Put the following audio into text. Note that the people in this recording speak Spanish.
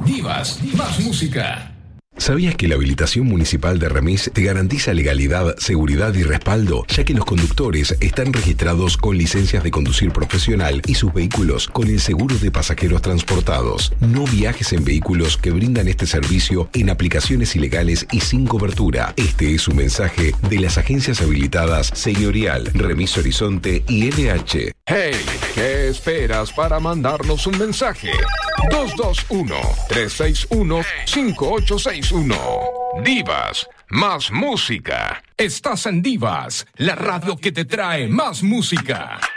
Divas, más música. ¿Sabías que la habilitación municipal de Remis te garantiza legalidad, seguridad y respaldo, ya que los conductores están registrados con licencias de conducir profesional y sus vehículos con el seguro de pasajeros transportados? No viajes en vehículos que brindan este servicio en aplicaciones ilegales y sin cobertura. Este es un mensaje de las agencias habilitadas Señorial, Remis Horizonte y LH. Hey, ¿qué esperas para mandarnos un mensaje? 221-361-5861. Divas, más música. Estás en Divas, la radio que te trae más música.